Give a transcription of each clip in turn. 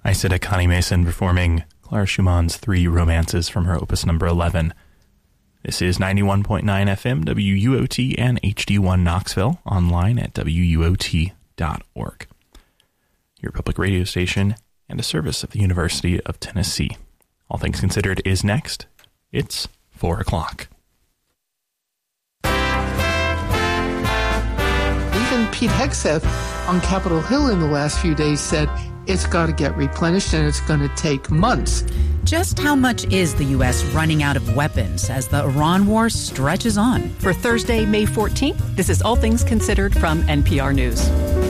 Isida Connie Mason performing Clara Schumann's Three Romances from her opus number 11. This is 91.9 FM, WUOT, and HD1 Knoxville, online at WUOT.org. Your public radio station and a service of the University of Tennessee. All Things Considered is next. It's 4 o'clock. Even Pete Hegseth on Capitol Hill in the last few days said it's got to get replenished and it's going to take months. Just how much is the U.S. running out of weapons as the Iran war stretches on? For Thursday, May 14th, this is All Things Considered from NPR News.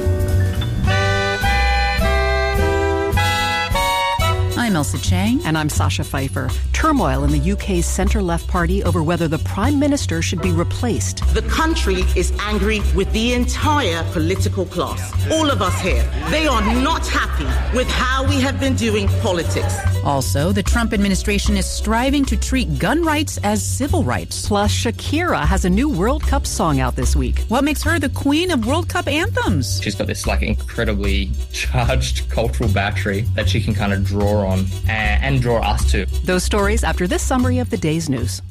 I'm Elsa Chang. And I'm Sasha Pfeiffer. Turmoil in the UK's centre-left party over whether the Prime Minister should be replaced. The country is angry with the entire political class. All of us here. They are not happy with how we have been doing politics. Also, the Trump administration is striving to treat gun rights as civil rights. Plus, Shakira has a new World Cup song out this week. What makes her the queen of World Cup anthems? She's got this incredibly charged cultural battery that she can kind of draw on and draw us to. Those stories after this summary of the day's news.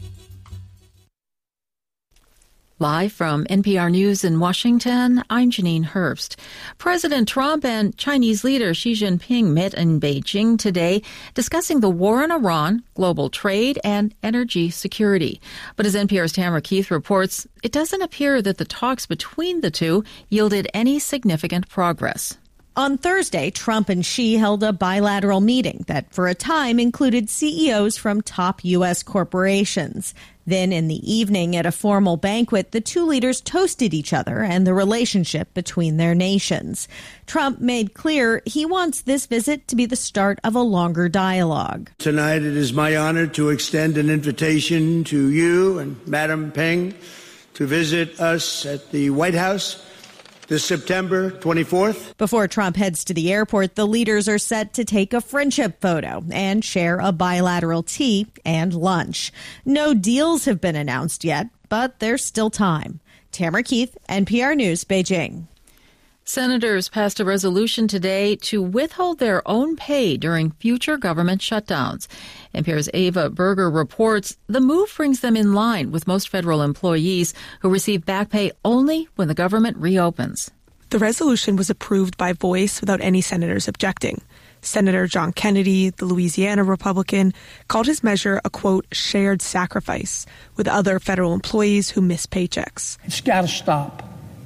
Live from NPR News in Washington, I'm Janine Herbst. President Trump and Chinese leader Xi Jinping met in Beijing today, discussing the war in Iran, global trade, and energy security. But as NPR's Tamara Keith reports, it doesn't appear that the talks between the two yielded any significant progress. On Thursday, Trump and Xi held a bilateral meeting that, for a time, included CEOs from top U.S. corporations. Then, in the evening, at a formal banquet, the two leaders toasted each other and the relationship between their nations. Trump made clear he wants this visit to be the start of a longer dialogue. Tonight, it is my honor to extend an invitation to you and Madam Peng to visit us at the White House this September 24th. Before Trump heads to the airport, the leaders are set to take a friendship photo and share a bilateral tea and lunch. No deals have been announced yet, but there's still time. Tamara Keith, NPR News, Beijing. Senators passed a resolution today to withhold their own pay during future government shutdowns. NPR's Ava Berger reports the move brings them in line with most federal employees who receive back pay only when the government reopens. The resolution was approved by voice without any senators objecting. Senator John Kennedy, the Louisiana Republican, called his measure a, quote, shared sacrifice with other federal employees who miss paychecks. It's got to stop.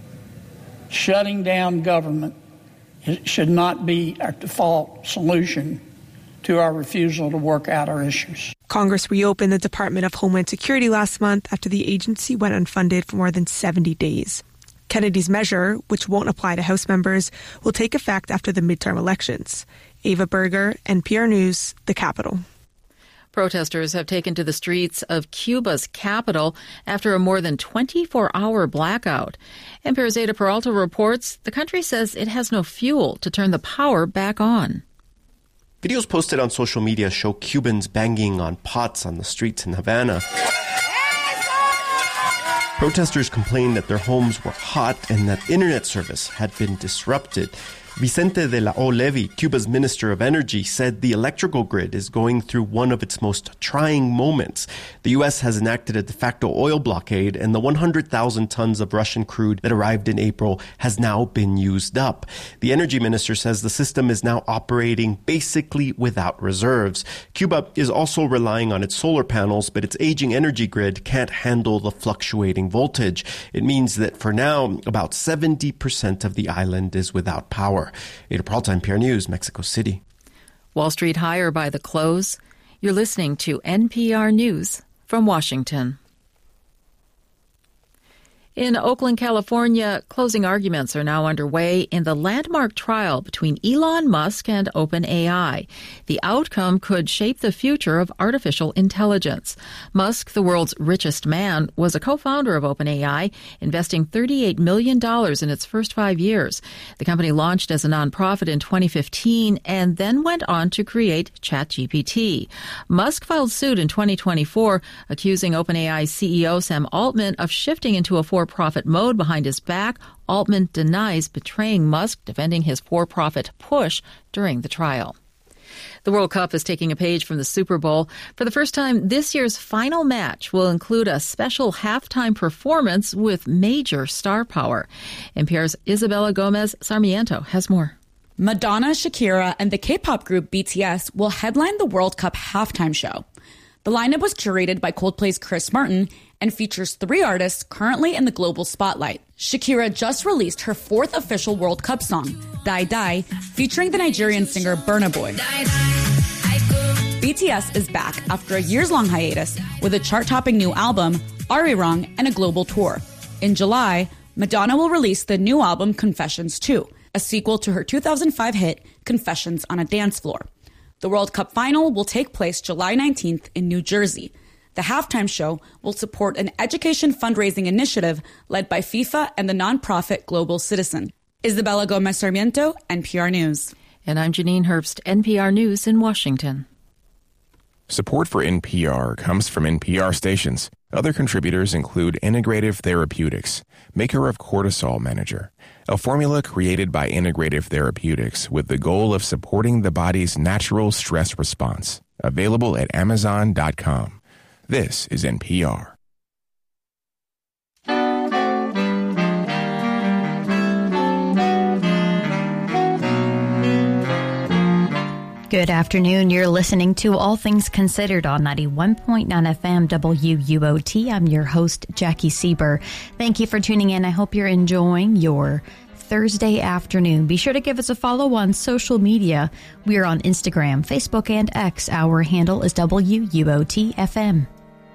Shutting down government should not be our default solution to our refusal to work out our issues. Congress reopened the Department of Homeland Security last month after the agency went unfunded for more than 70 days. Kennedy's measure, which won't apply to House members, will take effect after the midterm elections. Ava Berger, NPR News, the Capitol. Protesters have taken to the streets of Cuba's capital after a more than 24-hour blackout. NPR's Ada Peralta reports the country says it has no fuel to turn the power back on. Videos posted on social media show Cubans banging on pots on the streets in Havana. Protesters complained that their homes were hot and that internet service had been disrupted. Vicente de la O. Levy, Cuba's Minister of Energy, said the electrical grid is going through one of its most trying moments. The U.S. has enacted a de facto oil blockade, and the 100,000 tons of Russian crude that arrived in April has now been used up. The energy minister says the system is now operating basically without reserves. Cuba is also relying on its solar panels, but its aging energy grid can't handle the fluctuating voltage. It means that for now, about 70% of the island is without power. Ada Peralta, NPR News, Mexico City. Wall Street higher by the close. You're listening to NPR News from Washington. In Oakland, California, closing arguments are now underway in the landmark trial between Elon Musk and OpenAI. The outcome could shape the future of artificial intelligence. Musk, the world's richest man, was a co-founder of OpenAI, investing $38 million in its first 5 years. The company launched as a nonprofit in 2015 and then went on to create ChatGPT. Musk filed suit in 2024, accusing OpenAI CEO Sam Altman of shifting into a for-profit mode behind his back. Altman denies betraying Musk, defending his for-profit push during the trial. The World Cup is taking a page from the Super Bowl. For the first time, this year's final match will include a special halftime performance with major star power. NPR's Isabella Gomez Sarmiento has more. Madonna, Shakira, and the K-pop group BTS will headline the World Cup halftime show. The lineup was curated by Coldplay's Chris Martin and features 3 artists currently in the global spotlight. Shakira just released her 4th official World Cup song, Die Die, featuring the Nigerian singer Burna Boy. BTS is back after a years-long hiatus with a chart-topping new album, Arirang, and a global tour. In July, Madonna will release the new album Confessions 2, a sequel to her 2005 hit Confessions on a Dance Floor. The World Cup final will take place July 19th in New Jersey. The halftime show will support an education fundraising initiative led by FIFA and the nonprofit Global Citizen. Isabella Gomez Sarmiento, NPR News. And I'm Janine Herbst, NPR News in Washington. Support for NPR comes from NPR stations. Other contributors include Integrative Therapeutics, maker of Cortisol Manager, a formula created by Integrative Therapeutics with the goal of supporting the body's natural stress response. Available at Amazon.com. This is NPR. Good afternoon. You're listening to All Things Considered on 91.9 FM WUOT. I'm your host, Jackie Sieber. Thank you for tuning in. I hope you're enjoying your Thursday afternoon. Be sure to give us a follow on social media. We are on Instagram, Facebook, and X. Our handle is WUOT FM.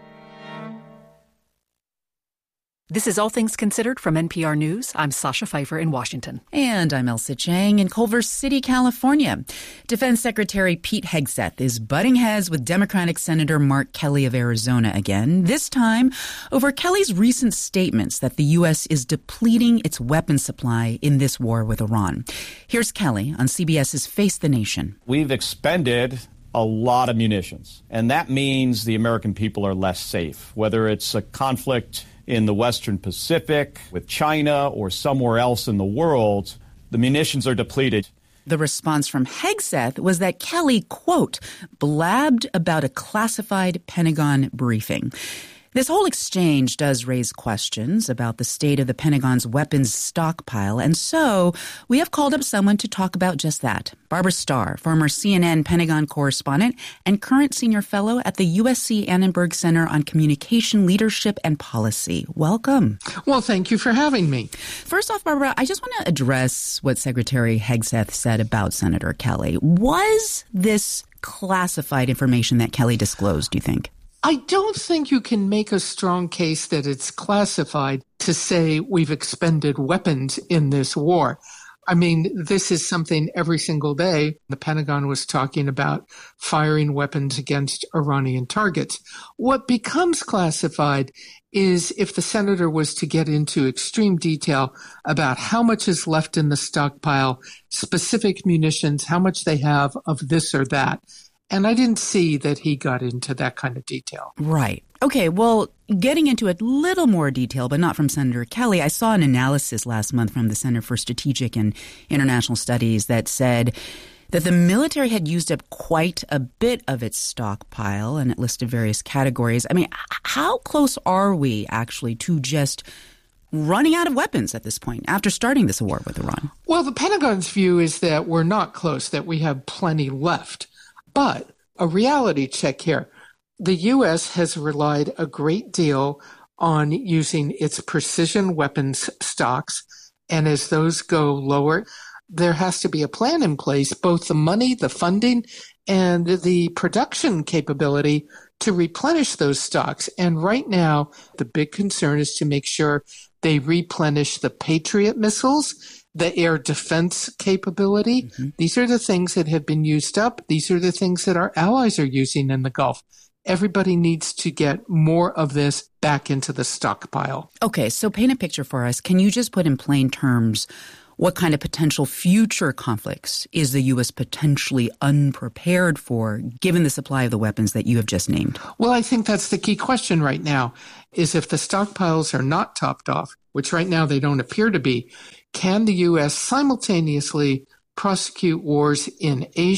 This is All Things Considered from NPR News. I'm Sasha Pfeiffer in Washington. And I'm Elsa Chang in Culver City, California. Defense Secretary Pete Hegseth is butting heads with Democratic Senator Mark Kelly of Arizona again, this time over Kelly's recent statements that the U.S. is depleting its weapons supply in this war with Iran. Here's Kelly on CBS's Face the Nation. We've expended a lot of munitions, and that means the American people are less safe, whether it's a conflict in the Western Pacific with China or somewhere else in the world. The munitions are depleted. The response from Hegseth was that Kelly, quote, blabbed about a classified Pentagon briefing. This whole exchange does raise questions about the state of the Pentagon's weapons stockpile, and so we have called up someone to talk about just that. Barbara Starr, former CNN Pentagon correspondent and current senior fellow at the USC Annenberg Center on Communication Leadership and Policy. Welcome. Well, thank you for having me. First off, Barbara, I just want to address what Secretary Hegseth said about Senator Kelly. Was this classified information that Kelly disclosed, do you think? I don't think you can make a strong case that it's classified to say we've expended weapons in this war. I mean, this is something every single day. The Pentagon was talking about firing weapons against Iranian targets. What becomes classified is if the senator was to get into extreme detail about how much is left in the stockpile, specific munitions, how much they have of this or that. And I didn't see that he got into that kind of detail. Right. Okay, well, getting into a little more detail, but not from Senator Kelly, I saw an analysis last month from the Center for Strategic and International Studies that said that the military had used up quite a bit of its stockpile, and it listed various categories. I mean, how close are we actually to just running out of weapons at this point after starting this war with Iran? Well, the Pentagon's view is that we're not close, that we have plenty left. But a reality check here. The U.S. has relied a great deal on using its precision weapons stocks. And as those go lower, there has to be a plan in place, both the money, the funding, and the production capability to replenish those stocks. And right now, the big concern is to make sure they replenish the Patriot missiles, the air defense capability. Mm-hmm. These are the things that have been used up. These are the things that our allies are using in the Gulf. Everybody needs to get more of this back into the stockpile. Okay, so paint a picture for us. Can you just put in plain terms what kind of potential future conflicts is the U.S. potentially unprepared for, given the supply of the weapons that you have just named? Well, I think that's the key question right now, is if the stockpiles are not topped off, which right now they don't appear to be, can the U.S. simultaneously prosecute wars in Asia,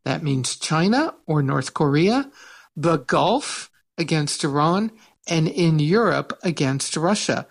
That means China or North Korea, the Gulf against Iran, and in Europe against Russia.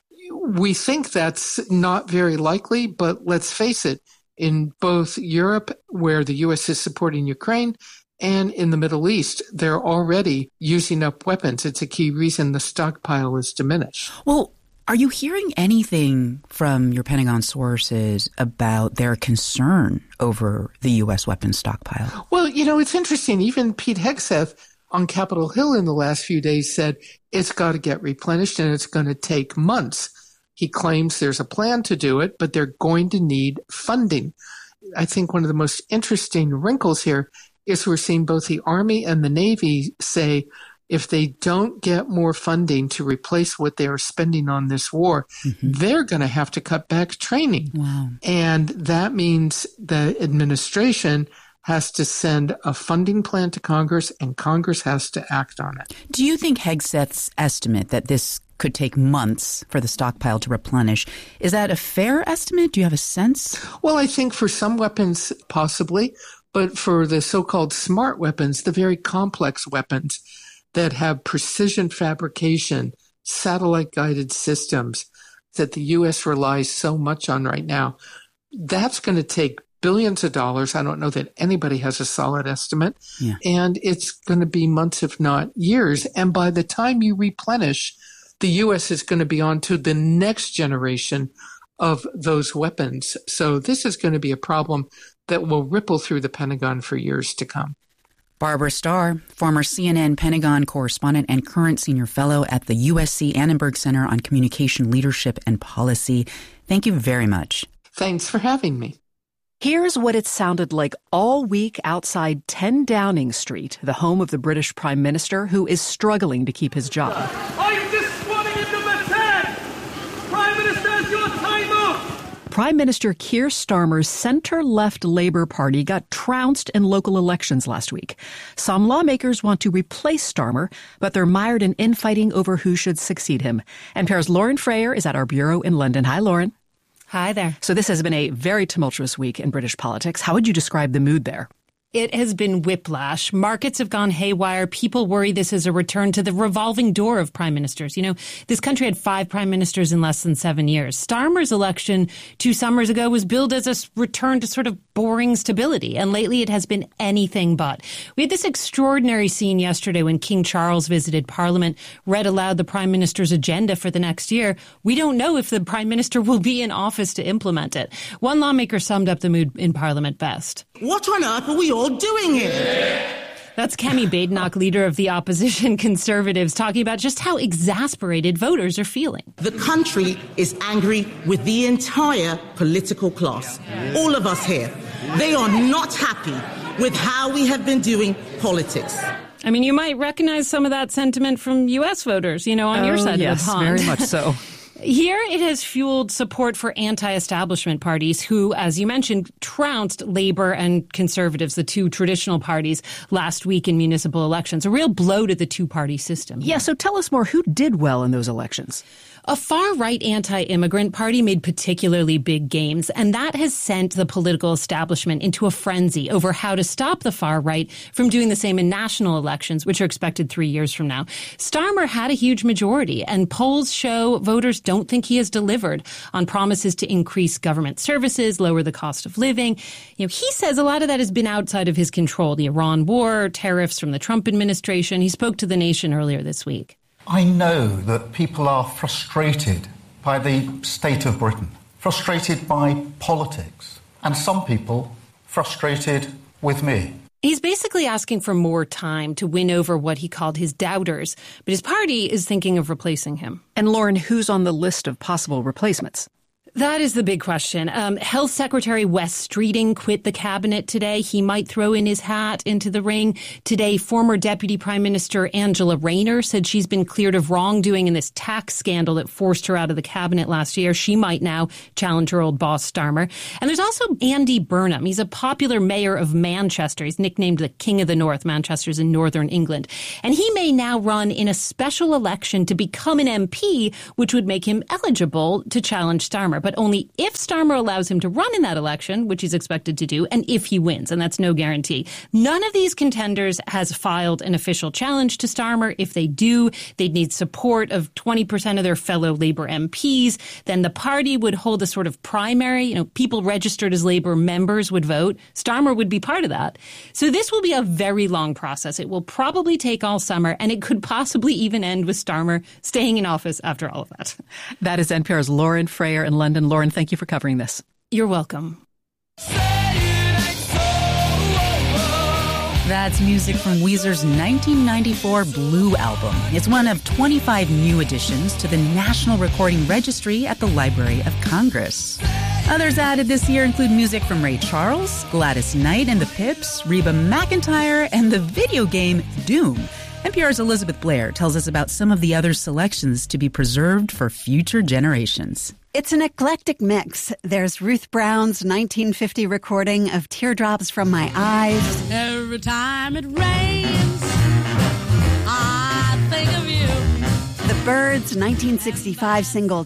We think that's not very likely, but let's face it, in both Europe, where the U.S. is supporting Ukraine, and in the Middle East, they're already using up weapons. It's a key reason the stockpile is diminished. Well, are you hearing anything from your Pentagon sources about their concern over the U.S. weapons stockpile? Well, it's interesting. Even Pete Hegseth on Capitol Hill in the last few days said it's got to get replenished and it's going to take months. He claims there's a plan to do it, but they're going to need funding. I think one of the most interesting wrinkles here is we're seeing both the Army and the Navy say if they don't get more funding to replace what they are spending on this war, they're going to have to cut back training. Wow. And that means the administration has to send a funding plan to Congress, and Congress has to act on it. Do you think Hegseth's estimate that this could take months for the stockpile to replenish, is that a fair estimate? Do you have a sense? Well, I think for some weapons, possibly. But for the so-called smart weapons, the very complex weapons that have precision fabrication, satellite-guided systems that the U.S. relies so much on right now, that's going to take billions of dollars. I don't know that anybody has a solid estimate. Yeah. And it's going to be months, if not years. And by the time you replenish, the U.S. is going to be on to the next generation of those weapons. So this is going to be a problem that will ripple through the Pentagon for years to come. Barbara Starr, former CNN Pentagon correspondent and current senior fellow at the USC Annenberg Center on Communication Leadership and Policy. Thank you very much. Thanks for having me. Here's what it sounded like all week outside 10 Downing Street, the home of the British Prime Minister, who is struggling to keep his job. I'm just swatting at number 10! Prime Minister, your time up! Prime Minister Keir Starmer's centre-left Labour Party got trounced in local elections last week. Some lawmakers want to replace Starmer, but they're mired in infighting over who should succeed him. NPR's Lauren Freyer is at our bureau in London. Hi, Lauren. Hi there. So this has been a very tumultuous week in British politics. How would you describe the mood there? It has been whiplash. Markets have gone haywire. People worry this is a return to the revolving door of prime ministers. This country had 5 prime ministers in less than 7 years. Starmer's election 2 summers ago was billed as a return to sort of boring stability. And lately it has been anything but. We had this extraordinary scene yesterday when King Charles visited Parliament, read aloud the prime minister's agenda for the next year. We don't know if the prime minister will be in office to implement it. One lawmaker summed up the mood in Parliament best. What on earth are we all doing here? That's Kemi Badenoch, leader of the opposition Conservatives, talking about just how exasperated voters are feeling. The country is angry with the entire political class. All of us here. They are not happy with how we have been doing politics. I mean, you might recognize some of that sentiment from U.S. voters, on your side of the pond. Yes, very much so. Here, it has fueled support for anti-establishment parties who, as you mentioned, trounced Labour and Conservatives, the 2 traditional parties, last week in municipal elections. A real blow to the 2-party system. Yeah, so tell us more. Who did well in those elections? A far-right anti-immigrant party made particularly big gains, and that has sent the political establishment into a frenzy over how to stop the far-right from doing the same in national elections, which are expected 3 years from now. Starmer had a huge majority, and polls show voters don't think he has delivered on promises to increase government services, lower the cost of living. He says a lot of that has been outside of his control, the Iran war, tariffs from the Trump administration. He spoke to The Nation earlier this week. I know that people are frustrated by the state of Britain, frustrated by politics, and some people frustrated with me. He's basically asking for more time to win over what he called his doubters, but his party is thinking of replacing him. And Lauren, who's on the list of possible replacements? That is the big question. Health Secretary Wes Streeting quit the cabinet today. He might throw in his hat into the ring. Today, former Deputy Prime Minister Angela Rayner said she's been cleared of wrongdoing in this tax scandal that forced her out of the cabinet last year. She might now challenge her old boss, Starmer. And there's also Andy Burnham. He's a popular mayor of Manchester. He's nicknamed the King of the North. Manchester's in northern England. And he may now run in a special election to become an MP, which would make him eligible to challenge Starmer. but only if Starmer allows him to run in that election, which he's expected to do, and if he wins, and that's no guarantee. None of these contenders has filed an official challenge to Starmer. If they do, they'd need support of 20% of their fellow Labour MPs. Then the party would hold a sort of primary. You know, people registered as Labour members would vote. Starmer would be part of that. So this will be a very long process. It will probably take all summer, and it could possibly even end with Starmer staying in office after all of that. That is NPR's Lauren Frayer in London. Lauren, thank you for covering this. You're welcome. That's music from Weezer's 1994 Blue album. It's one of 25 new additions to the National Recording Registry at the Library of Congress. Others added this year include music from Ray Charles, Gladys Knight and the Pips, Reba McEntire, and the video game Doom. NPR's Elizabeth Blair tells us about some of the other selections to be preserved for future generations. It's an eclectic mix. There's Ruth Brown's 1950 recording of Teardrops from My Eyes. Every time it rains, I think of you. The Byrds' 1965 single